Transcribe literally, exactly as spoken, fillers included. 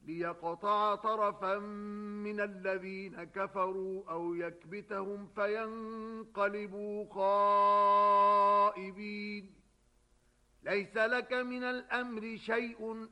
ليقطع طرفا من الذين كفروا أو يكبتهم فينقلبوا خائبين. ليس لك من الأمر شيء